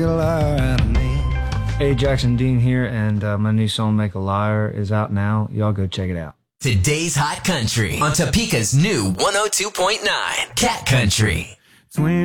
Hey, Jackson Dean here, and my new song "Make a Liar" is out now. Y'all go check it out. Today's Hot Country on Topeka's new 102.9 Cat Country.